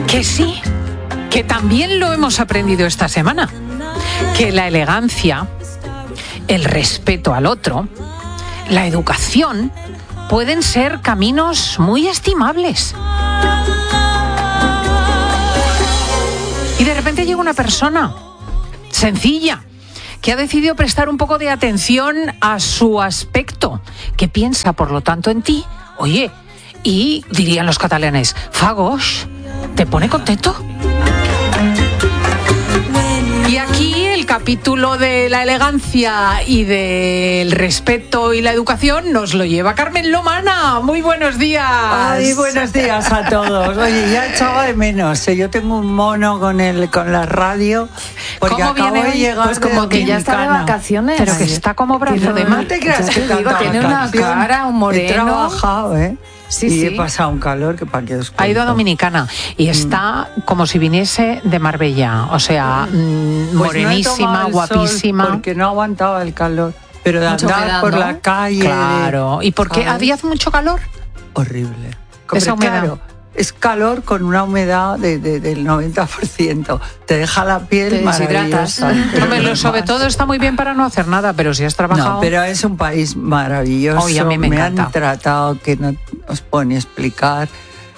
Que sí, que también lo hemos aprendido esta semana, que la elegancia, el respeto al otro, la educación pueden ser caminos muy estimables. Y de repente llega una persona sencilla que ha decidido prestar un poco de atención a su aspecto, que piensa, por lo tanto, en ti. Oye, y dirían los catalanes, fagos, ¿te pone contento? Y aquí el capítulo de la elegancia y del respeto y la educación nos lo lleva Carmen Lomana. Muy buenos días. Ay, buenos días a todos. Oye, ya echaba de menos. Yo tengo un mono con la radio. Porque ¿Cómo acabo viene de hoy? llegar Pues como que ya está de vacaciones. Pero que está como brazo de mar. No te creas que digo, tiene una cara, un moreno. He trabajado, Sí, y sí. he pasado un calor que para qué os cuento. Ha ido a Dominicana y está como si viniese de Marbella, o sea, Pues morenísima, no he tomado el guapísima. sol porque no aguantaba el calor. Pero de Mucha andar humedad, por ¿no? la calle. Claro. ¿Y por qué? ¿sabes? ¿Había mucho calor? Horrible. Esa Hombre, humedad. claro, es calor con una humedad del 90%. Te deja la piel Te deshidratas. maravillosa. pero Hombre, no sobre más. todo está muy bien para no hacer nada, pero si has trabajado... No, pero es un país maravilloso. Oye, a mí me encanta. Han tratado, que no os puedo ni explicar,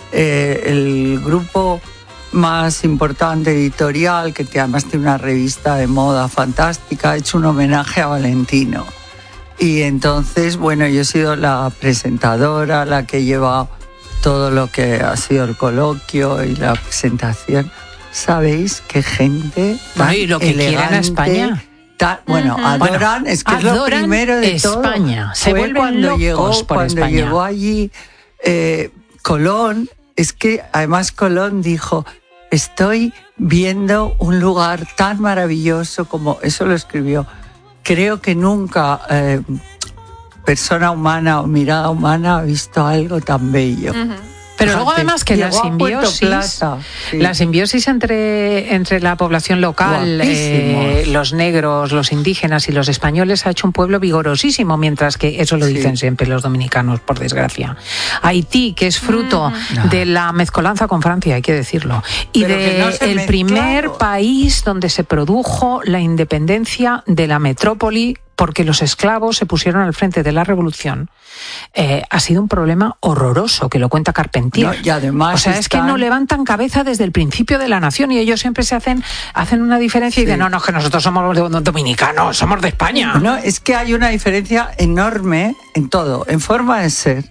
el grupo más importante editorial, que además tiene una revista de moda fantástica, ha hecho un homenaje a Valentino. Y entonces, bueno, yo he sido la presentadora, la que lleva todo lo que ha sido el coloquio y la presentación. ¿Sabéis qué gente tan Bueno, y lo que quieren a elegante, España. Bueno, adoran, es que es lo adoran primero de España. todo. Se Fue vuelven cuando locos por cuando España. llegó allí Colón, es que además Colón dijo, estoy viendo un lugar tan maravilloso como, eso lo escribió, creo que nunca persona humana o mirada humana ha visto algo tan bello. Pero luego Fíjate, además que la llegó a Puerto simbiosis, Plata, sí. la simbiosis entre la población local, Guapísimos. los negros, los indígenas y los españoles ha hecho un pueblo vigorosísimo, mientras que eso lo Sí. dicen siempre los dominicanos, por desgracia. Haití, que es fruto de la mezcolanza con Francia, hay que decirlo, y Pero que no se el mezclaron. primer país donde se produjo la independencia de la metrópoli, porque los esclavos se pusieron al frente de la revolución, ha sido un problema horroroso, que lo cuenta Carpentier. No, y además o sea, es que están- no levantan cabeza desde el principio de la nación y ellos siempre se hacen una diferencia y Sí. dicen, no, es que nosotros somos dominicanos, somos de España. No, es que hay una diferencia enorme en todo, en forma de ser,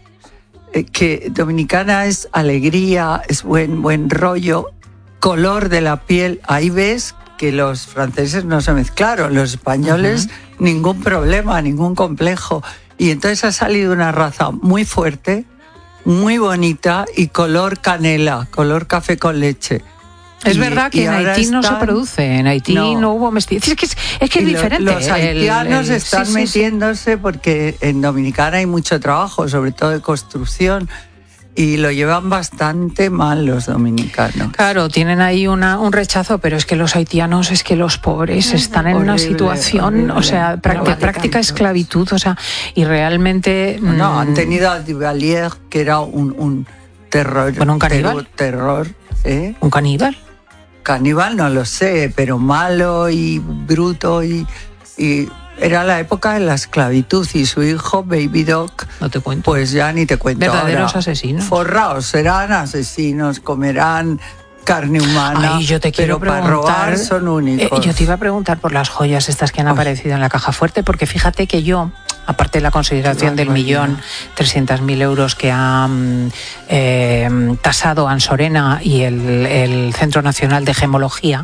que dominicana es alegría, es buen rollo, color de la piel. Ahí ves que los franceses no se mezclaron, los españoles ningún problema, ningún complejo. Y entonces ha salido una raza muy fuerte, muy bonita y color canela, color café con leche. Es Y- verdad que y en ahora Haití no se están- produce, en Haití no hubo mestizaje. Es que es y diferente. Los haitianos están sí, sí, sí. metiéndose porque en Dominicana hay mucho trabajo, sobre todo de construcción, y lo llevan bastante mal los dominicanos. Claro, tienen ahí un rechazo, pero es que los haitianos, es que los pobres están en una Horrible, situación, horrible. o sea, práctica esclavitud, o sea, y realmente... No, han tenido a Duvalier, que era un terror. Bueno, un caníbal. Terror, ¿eh? ¿Un caníbal? Caníbal no lo sé, pero malo y bruto y era la época de la esclavitud y su hijo, Baby Doc, No te cuento. pues ya ni te cuento. Verdaderos ahora. asesinos. Forraos, serán asesinos, comerán carne humana, Ay, yo te quiero pero para preguntar, robar son únicos. yo te iba a preguntar por las joyas estas que han aparecido en la caja fuerte, porque fíjate que yo, aparte de la consideración del barbaridad. 1.300.000 euros que ha tasado Ansorena y el Centro Nacional de Gemología,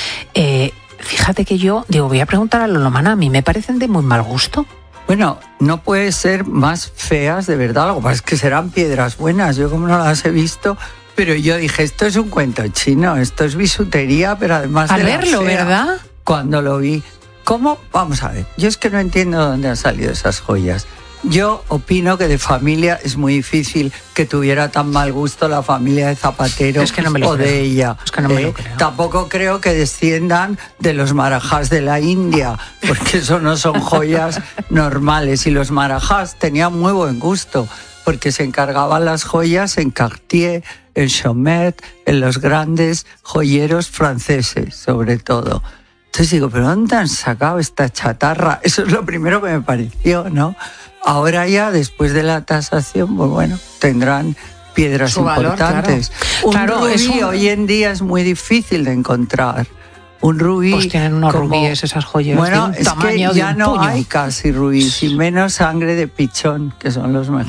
fíjate que yo digo, voy a preguntar a Lomana, a mí me parecen de muy mal gusto. Bueno, no puede ser más feas de verdad, lo que pasa es que serán piedras buenas, yo como no las he visto, pero yo dije, esto es un cuento chino, esto es bisutería, pero además Al de la verlo, fea. ¿verdad? Cuando lo vi, ¿cómo? Vamos a ver, yo es que no entiendo dónde han salido esas joyas. Yo opino que de familia es muy difícil que tuviera tan mal gusto la familia de Zapatero Es que no me lo o creo. de ella. Es que no me lo creo. Tampoco creo que desciendan de los marajás de la India, porque eso no son joyas normales. Y los marajás tenían muy buen gusto, porque se encargaban las joyas en Cartier, en Chaumet, en los grandes joyeros franceses, sobre todo. Entonces digo, ¿pero dónde han sacado esta chatarra? Eso es lo primero que me pareció, ¿no? Ahora ya, después de la tasación, pues bueno, tendrán piedras su importantes. Valor, Un rubí hoy en día es muy difícil de encontrar. Un rubí... Pues tienen unos rubíes esas joyeras. Bueno, de un es tamaño que ya de un no puño. hay casi rubíes, y menos sangre de pichón, que son los mejores.